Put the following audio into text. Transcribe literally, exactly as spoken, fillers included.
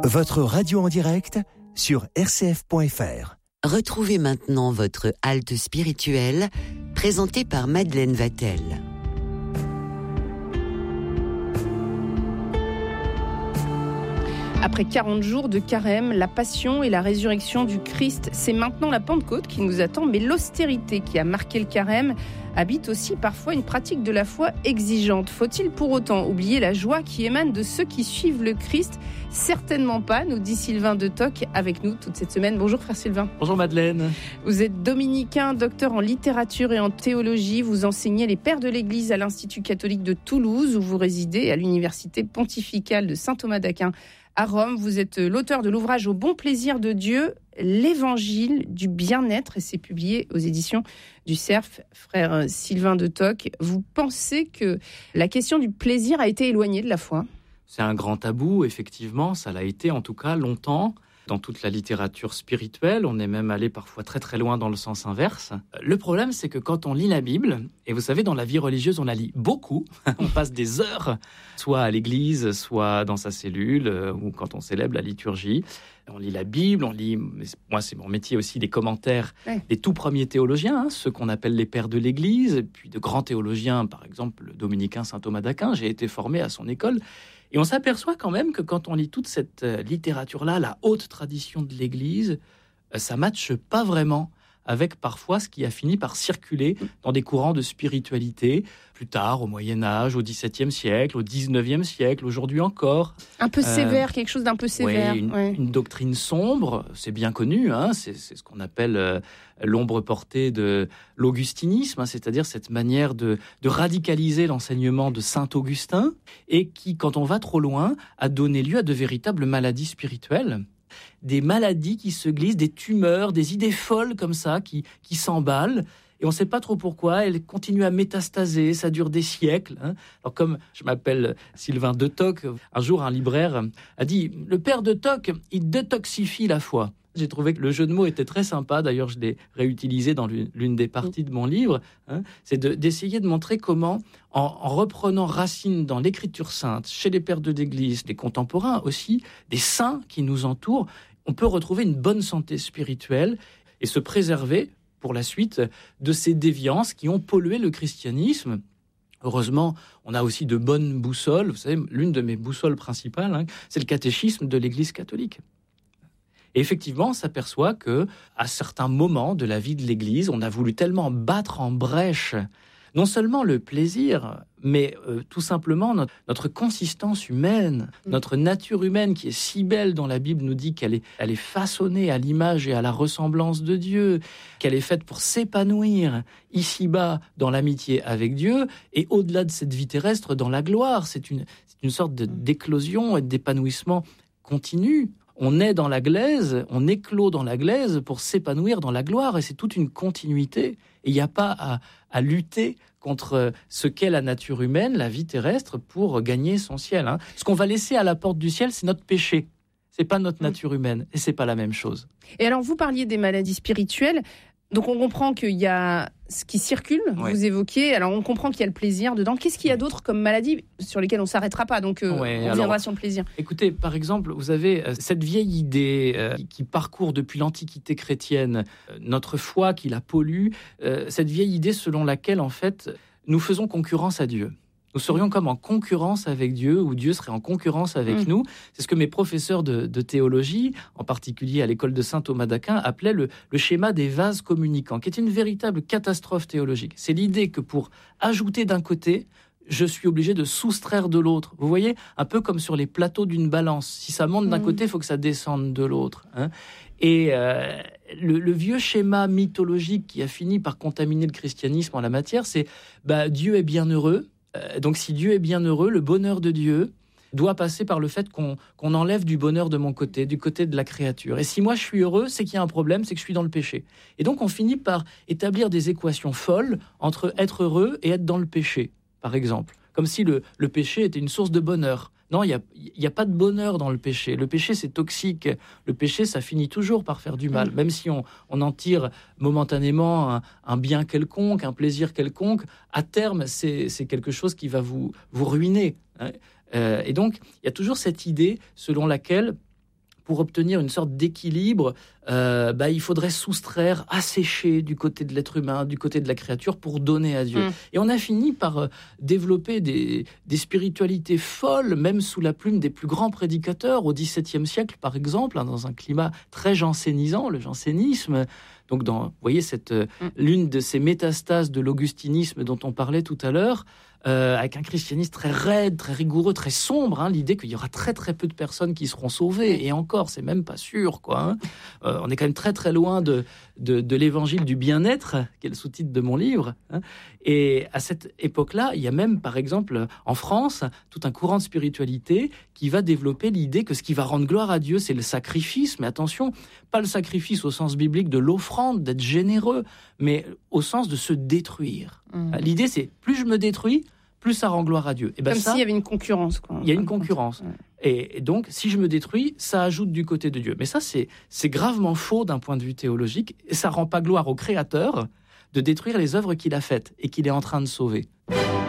votre radio en direct sur r c f point f r. Retrouvez maintenant votre halte spirituelle, présentée par Madeleine Vatel. Après quarante jours de carême, la passion et la résurrection du Christ, c'est maintenant la Pentecôte qui nous attend, mais l'austérité qui a marqué le carême habite aussi parfois une pratique de la foi exigeante. Faut-il pour autant oublier la joie qui émane de ceux qui suivent le Christ ? Certainement pas, nous dit Sylvain de Toc avec nous toute cette semaine. Bonjour frère Sylvain. Bonjour Madeleine. Vous êtes dominicain, docteur en littérature et en théologie. Vous enseignez les pères de l'Église à l'Institut catholique de Toulouse, où vous résidez à l'Université pontificale de Saint Thomas d'Aquin à Rome. Vous êtes l'auteur de l'ouvrage Au bon plaisir de Dieu, l'évangile du bien-être, et c'est publié aux éditions du Cerf. Frère Sylvain de Toc, vous pensez que la question du plaisir a été éloignée de la foi ? C'est un grand tabou, effectivement, ça l'a été en tout cas longtemps. Dans toute la littérature spirituelle, on est même allé parfois très très loin dans le sens inverse. Le problème, c'est que quand on lit la Bible, et vous savez, dans la vie religieuse, on la lit beaucoup, on passe des heures, soit à l'église, soit dans sa cellule, ou quand on célèbre la liturgie. On lit la Bible, on lit, moi c'est mon métier aussi, des commentaires ouais. des tout premiers théologiens, hein, ceux qu'on appelle les pères de l'Église, puis de grands théologiens, par exemple le dominicain Saint Thomas d'Aquin, j'ai été formé à son école. Et on s'aperçoit quand même que quand on lit toute cette littérature-là, la haute tradition de l'Église, ça ne matche pas vraiment avec parfois ce qui a fini par circuler dans des courants de spiritualité, plus tard, au Moyen-Âge, au dix-septième siècle, au dix-neuvième siècle, aujourd'hui encore. Un peu euh, sévère, quelque chose d'un peu sévère. Oui, une, ouais. une doctrine sombre, c'est bien connu, hein, c'est, c'est ce qu'on appelle euh, l'ombre portée de l'augustinisme, hein, c'est-à-dire cette manière de, de radicaliser l'enseignement de saint Augustin, et qui, quand on va trop loin, a donné lieu à de véritables maladies spirituelles. Des maladies qui se glissent, des tumeurs, des idées folles comme ça, qui, qui s'emballent. Et on ne sait pas trop pourquoi, elles continuent à métastaser, ça dure des siècles. Hein. Alors comme je m'appelle Sylvain de Toc, un jour un libraire a dit « Le père de Toc, il détoxifie la foi ». J'ai trouvé que le jeu de mots était très sympa, d'ailleurs je l'ai réutilisé dans l'une, l'une des parties de mon livre. Hein. C'est de, d'essayer de montrer comment, en, en reprenant racine dans l'écriture sainte, chez les pères de l'Église, les contemporains aussi, des saints qui nous entourent, on peut retrouver une bonne santé spirituelle et se préserver pour la suite de ces déviances qui ont pollué le christianisme. Heureusement, on a aussi de bonnes boussoles. Vous savez, l'une de mes boussoles principales, hein, c'est le catéchisme de l'Église catholique. Et effectivement, on s'aperçoit que, à certains moments de la vie de l'Église, on a voulu tellement battre en brèche non seulement le plaisir, mais euh, tout simplement notre, notre consistance humaine, mmh. notre nature humaine qui est si belle, dont la Bible nous dit qu'elle est, elle est façonnée à l'image et à la ressemblance de Dieu, qu'elle est faite pour s'épanouir ici-bas dans l'amitié avec Dieu et au-delà de cette vie terrestre dans la gloire. C'est une, c'est une sorte de, d'éclosion et d'épanouissement continu. On est dans la glaise, on éclot dans la glaise pour s'épanouir dans la gloire, et c'est toute une continuité. Et il n'y a pas à, à lutter contre ce qu'est la nature humaine, la vie terrestre, pour gagner son ciel. Hein. Ce qu'on va laisser à la porte du ciel, c'est notre péché. C'est pas notre nature humaine, et c'est pas la même chose. Et alors, vous parliez des maladies spirituelles. Donc on comprend qu'il y a ce qui circule, ouais. vous évoquiez, alors on comprend qu'il y a le plaisir dedans. Qu'est-ce qu'il y a d'autre comme maladies sur lesquelles on ne s'arrêtera pas, donc euh, ouais, on reviendra sur le plaisir. Écoutez, par exemple, vous avez euh, cette vieille idée euh, qui parcourt depuis l'Antiquité chrétienne, euh, notre foi qui la pollue, euh, cette vieille idée selon laquelle en fait nous faisons concurrence à Dieu. Nous serions comme en concurrence avec Dieu, ou Dieu serait en concurrence avec mmh. nous. C'est ce que mes professeurs de, de théologie, en particulier à l'école de Saint Thomas d'Aquin, appelaient le, le schéma des vases communicants, qui est une véritable catastrophe théologique. C'est l'idée que pour ajouter d'un côté, je suis obligé de soustraire de l'autre. Vous voyez, un peu comme sur les plateaux d'une balance. Si ça monte d'un mmh. côté, il faut que ça descende de l'autre. Hein. Et euh, le, le vieux schéma mythologique qui a fini par contaminer le christianisme en la matière, c'est bah, Dieu est bien heureux. Euh, donc si Dieu est bien heureux, le bonheur de Dieu doit passer par le fait qu'on, qu'on enlève du bonheur de mon côté, du côté de la créature. Et si moi je suis heureux, c'est qu'il y a un problème, c'est que je suis dans le péché. Et donc on finit par établir des équations folles entre être heureux et être dans le péché, par exemple. Comme si le, le péché était une source de bonheur. Non, il n'y a, y a pas de bonheur dans le péché. Le péché, c'est toxique. Le péché, ça finit toujours par faire du mal. Même si on, on en tire momentanément un, un bien quelconque, un plaisir quelconque, à terme, c'est, c'est quelque chose qui va vous, vous ruiner. Hein. Euh, et donc, il y a toujours cette idée selon laquelle pour obtenir une sorte d'équilibre, euh, bah, il faudrait soustraire, assécher du côté de l'être humain, du côté de la créature pour donner à Dieu. Mmh. Et on a fini par euh, développer des, des spiritualités folles, même sous la plume des plus grands prédicateurs, au dix-septième siècle par exemple, hein, dans un climat très jansénisant, le jansénisme. Donc, dans, vous voyez, cette, euh, mmh. l'une de ces métastases de l'augustinisme dont on parlait tout à l'heure, Euh, avec un christianisme très raide, très rigoureux, très sombre, hein, l'idée qu'il y aura très très peu de personnes qui seront sauvées, et encore, c'est même pas sûr, quoi. Hein. Euh, on est quand même très très loin de, de, de l'évangile du bien-être, qui est le sous-titre de mon livre. Hein. Et à cette époque-là, il y a même, par exemple, en France, tout un courant de spiritualité qui va développer l'idée que ce qui va rendre gloire à Dieu, c'est le sacrifice, mais attention, pas le sacrifice au sens biblique de l'offrande, d'être généreux, mais au sens de se détruire. Mmh. L'idée, c'est plus je me détruis, plus ça rend gloire à Dieu. Et ben Comme ça, s'il y avait une concurrence, quoi. Il y a une concurrence. Ouais. Et, et donc, si je me détruis, ça ajoute du côté de Dieu. Mais ça, c'est, c'est gravement faux d'un point de vue théologique. Et ça rend pas gloire au Créateur de détruire les œuvres qu'il a faites et qu'il est en train de sauver.